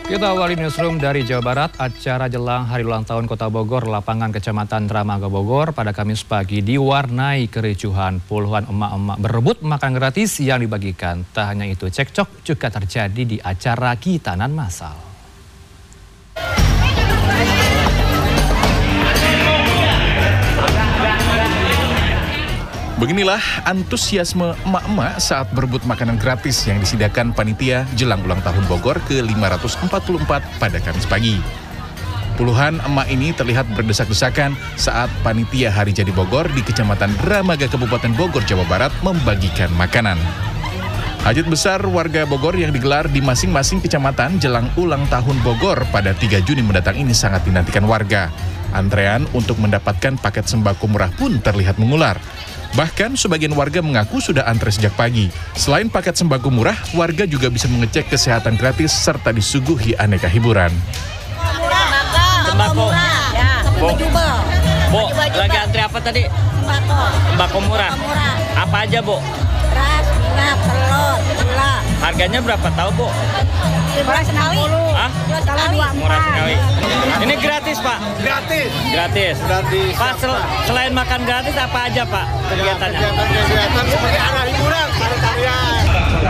Kita awali newsroom dari Jawa Barat. Acara jelang Hari Ulang Tahun Kota Bogor, lapangan Kecamatan Dramaga Bogor pada Kamis pagi diwarnai kericuhan. Puluhan emak-emak berebut makan gratis yang dibagikan. Tak hanya itu, cekcok juga terjadi di acara khitanan massal. Beginilah antusiasme emak-emak saat berebut makanan gratis yang disediakan panitia jelang ulang tahun Bogor ke-544 pada Kamis pagi. Puluhan emak ini terlihat berdesak-desakan saat panitia Hari Jadi Bogor di Kecamatan Dramaga Kabupaten Bogor, Jawa Barat membagikan makanan. Hajat besar warga Bogor yang digelar di masing-masing kecamatan jelang ulang tahun Bogor pada 3 Juni mendatang ini sangat dinantikan warga. Antrean untuk mendapatkan paket sembako murah pun terlihat mengular. Bahkan sebagian warga mengaku sudah antre sejak pagi. Selain paket sembako murah, warga juga bisa mengecek kesehatan gratis serta disuguhi aneka hiburan. Sembako ya. Bu, lagi antri apa tadi? Sembako murah. Apa aja, Bu? Beras, minyak, telur, gula. Harganya berapa tahu, Bu? Murah sekali. Hah? Murah sekali. Ini gratis, Pak? Gratis. Pak, selain makan gratis apa aja, Pak, kegiatannya? Kegiatan seperti arah hiburan, tarian.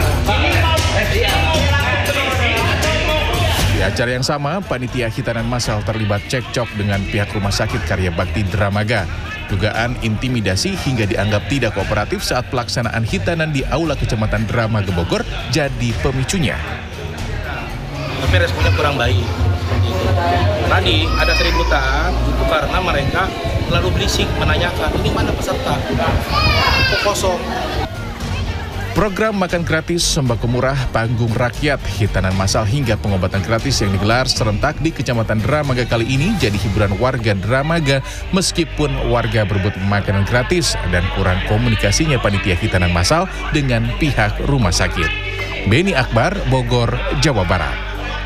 Di acara yang sama, panitia khitanan massal terlibat cekcok dengan pihak Rumah Sakit Karya Bakti Dramaga. Dugaan intimidasi hingga dianggap tidak kooperatif saat pelaksanaan khitanan di Aula Kecamatan Dramaga Bogor jadi pemicunya. Tapi responnya kurang baik. Tadi ada keributan itu karena mereka lalu berisik menanyakan ini mana peserta, kok kosong. Program makan gratis, sembako murah, panggung rakyat, khitanan massal hingga pengobatan gratis yang digelar serentak di Kecamatan Dramaga kali ini jadi hiburan warga Dramaga meskipun warga berebut makanan gratis dan kurang komunikasinya panitia khitanan massal dengan pihak rumah sakit. Beni Akbar, Bogor, Jawa Barat.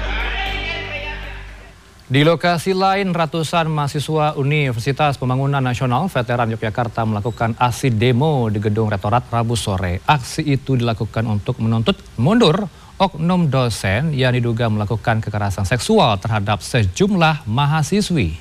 Di lokasi lain, ratusan mahasiswa Universitas Pembangunan Nasional Veteran Yogyakarta melakukan aksi demo di Gedung Rektorat Rabu sore. Aksi itu dilakukan untuk menuntut mundur oknum dosen yang diduga melakukan kekerasan seksual terhadap sejumlah mahasiswi.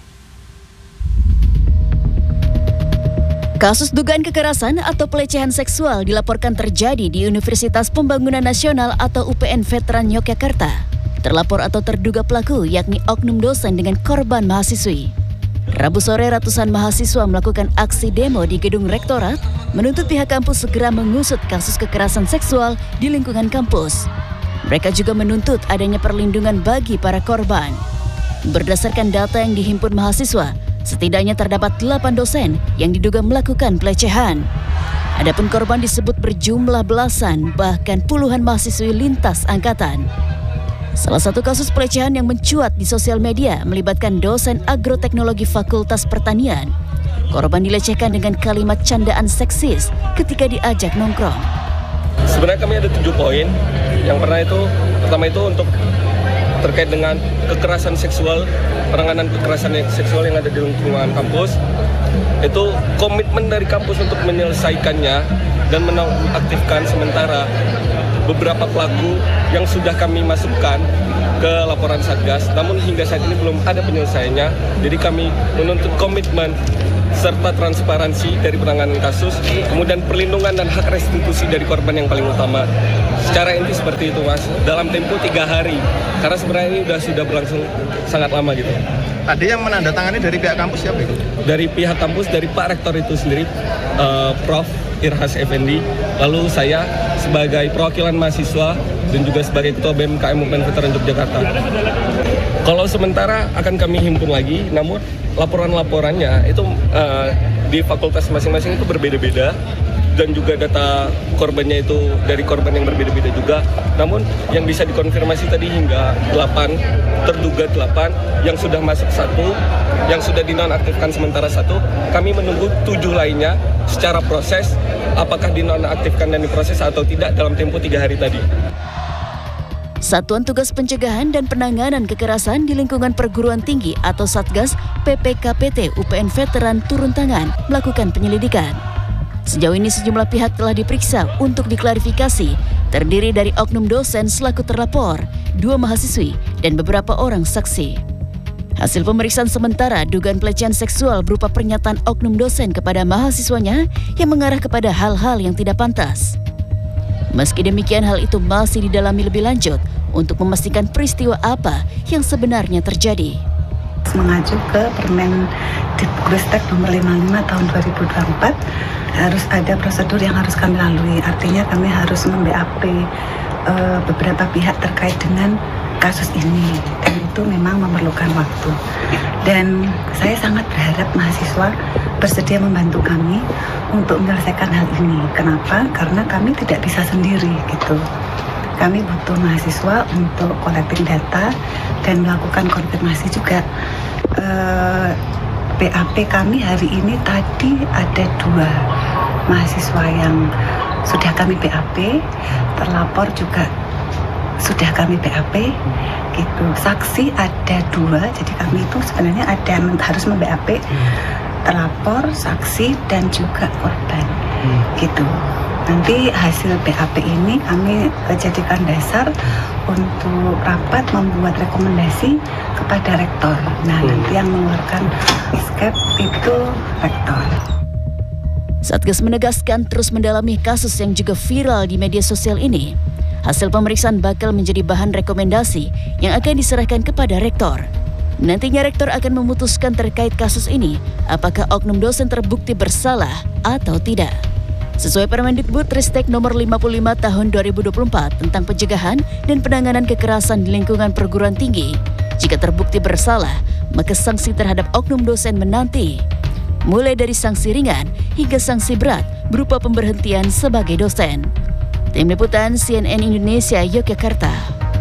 Kasus dugaan kekerasan atau pelecehan seksual dilaporkan terjadi di Universitas Pembangunan Nasional atau UPN Veteran Yogyakarta. Terlapor atau terduga pelaku yakni oknum dosen dengan korban mahasiswi. Rabu sore ratusan mahasiswa melakukan aksi demo di gedung rektorat menuntut pihak kampus segera mengusut kasus kekerasan seksual di lingkungan kampus. Mereka juga menuntut adanya perlindungan bagi para korban. Berdasarkan data yang dihimpun mahasiswa, setidaknya terdapat 8 dosen yang diduga melakukan pelecehan. Adapun korban disebut berjumlah belasan bahkan puluhan mahasiswi lintas angkatan. Salah satu kasus pelecehan yang mencuat di sosial media melibatkan dosen agroteknologi Fakultas Pertanian. Korban dilecehkan dengan kalimat candaan seksis ketika diajak nongkrong. Sebenarnya kami ada 7 poin. Yang pertama itu untuk terkait dengan kekerasan seksual, penanganan kekerasan seksual yang ada di lingkungan kampus. Itu komitmen dari kampus untuk menyelesaikannya dan menonaktifkan sementara beberapa pelaku yang sudah kami masukkan ke laporan Satgas, namun hingga saat ini belum ada penyelesaiannya. Jadi kami menuntut komitmen serta transparansi dari penanganan kasus, kemudian perlindungan dan hak restitusi dari korban yang paling utama. Secara inti seperti itu, Mas, dalam tempo 3 hari, karena sebenarnya ini sudah berlangsung sangat lama gitu. Tadi yang menandatangani dari pihak kampus siapa itu? Dari Pihak kampus, dari Pak Rektor itu sendiri, Prof. Irhas Effendi, lalu saya sebagai perwakilan mahasiswa dan juga sebagai Ketua BMKM UPN Veteran Yogyakarta. Kalau sementara akan kami himpun lagi, namun laporan-laporannya itu di fakultas masing-masing itu berbeda-beda dan juga data korbannya itu dari korban yang berbeda-beda juga. Namun yang bisa dikonfirmasi tadi hingga 8, terduga 8, yang sudah masuk 1, yang sudah dinonaktifkan sementara 1, kami menunggu 7 lainnya secara proses apakah dinonaktifkan dan diproses atau tidak dalam tempo 3 hari tadi. Satuan Tugas Pencegahan dan Penanganan Kekerasan di Lingkungan Perguruan Tinggi atau Satgas PPKPT UPN Veteran turun tangan melakukan penyelidikan. Sejauh ini sejumlah pihak telah diperiksa untuk diklarifikasi, terdiri dari oknum dosen selaku terlapor 2 mahasiswi, dan beberapa orang saksi. Hasil pemeriksaan sementara dugaan pelecehan seksual berupa pernyataan oknum dosen kepada mahasiswanya yang mengarah kepada hal-hal yang tidak pantas. Meski demikian, hal itu masih didalami lebih lanjut untuk memastikan peristiwa apa yang sebenarnya terjadi. Mengacu ke Permendikbudristek nomor 55 tahun 2024, harus ada prosedur yang harus kami lalui. Artinya kami harus mem-BAP beberapa pihak terkait dengan kasus ini, dan itu memang memerlukan waktu. Dan saya sangat berharap mahasiswa bersedia membantu kami untuk menyelesaikan hal ini. Kenapa? Karena kami tidak bisa sendiri gitu. Kami butuh mahasiswa untuk collecting data dan melakukan konfirmasi juga. BAP kami hari ini tadi ada 2 mahasiswa yang sudah kami BAP, terlapor juga sudah kami BAP gitu. Saksi ada 2, jadi kami itu sebenarnya ada yang harus mem-BAP terlapor, saksi, dan juga korban gitu. Nanti hasil BAP ini kami jadikan dasar untuk rapat membuat rekomendasi kepada rektor. Nah, nanti yang mengeluarkan SKEP itu rektor. Satgas menegaskan terus mendalami kasus yang juga viral di media sosial ini. Hasil pemeriksaan bakal menjadi bahan rekomendasi yang akan diserahkan kepada rektor. Nantinya rektor akan memutuskan terkait kasus ini, apakah oknum dosen terbukti bersalah atau tidak. Sesuai Permendikbudristek nomor 55 tahun 2024 tentang pencegahan dan penanganan kekerasan di lingkungan perguruan tinggi, jika terbukti bersalah, maka sanksi terhadap oknum dosen menanti, mulai dari sanksi ringan hingga sanksi berat berupa pemberhentian sebagai dosen. Tim Liputan CNN Indonesia, Yogyakarta.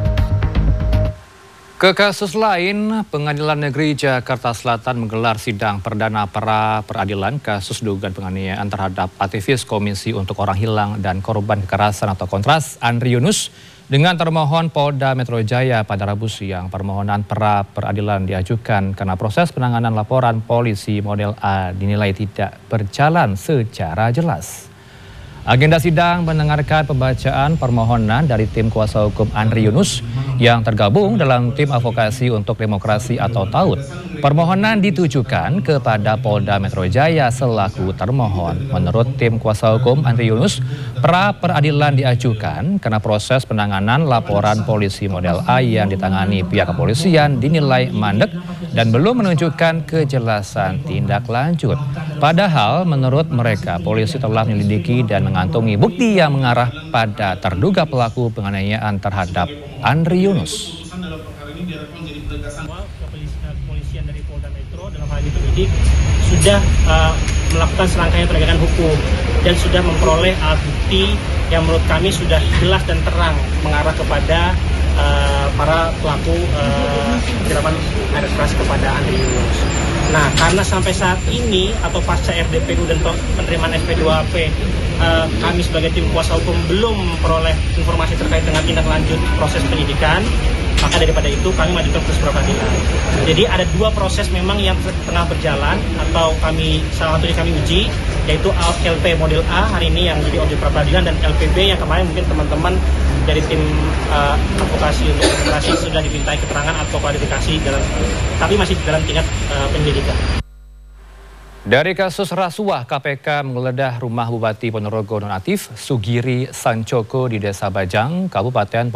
Ke kasus lain, Pengadilan Negeri Jakarta Selatan menggelar sidang perdana pra peradilan kasus dugaan penganiayaan terhadap aktivis Komisi untuk Orang Hilang dan Korban Kekerasan atau Kontras, Andri Yunus, dengan termohon Polda Metro Jaya pada Rabu siang. Permohonan pra peradilan diajukan karena proses penanganan laporan polisi model A dinilai tidak berjalan secara jelas. Agenda sidang mendengarkan pembacaan permohonan dari tim kuasa hukum Andri Yunus yang tergabung dalam tim advokasi untuk demokrasi atau TAUD. Permohonan ditujukan kepada Polda Metro Jaya selaku termohon. Menurut tim kuasa hukum Andri Yunus, pra peradilan diajukan karena proses penanganan laporan polisi model A yang ditangani pihak kepolisian dinilai mandek dan belum menunjukkan kejelasan tindak lanjut. Padahal menurut mereka polisi telah menyelidiki dan mengantongi bukti yang mengarah pada terduga pelaku penganiayaan terhadap Andri Yunus. Kepolisian dari Polda Metro dalam hal ini penyidik sudah melakukan serangkaian penegakan hukum dan sudah memperoleh alat bukti yang menurut kami sudah jelas dan terang mengarah kepada para pelaku penyiraman air keras kepada Andri Yunus. Nah, karena sampai saat ini atau pasca RDPU dan penerimaan SP2AP kami sebagai tim kuasa hukum belum memperoleh informasi terkait dengan tindak lanjut proses penyidikan, maka daripada itu kami mengajukan proses pra peradilan. Jadi ada 2 proses memang yang tengah berjalan atau salah satunya kami uji, yaitu LP model A hari ini yang jadi objek pra peradilan dan LPB yang kemarin mungkin teman-teman dari tim advokasi untuk demokrasi sudah dimintai keterangan atau klarifikasi tapi masih dalam tingkat penyelidikan. Dari kasus rasuah, KPK menggeledah rumah Bupati Ponorogo nonaktif Sugiri Sancoko di Desa Bajang, Kabupaten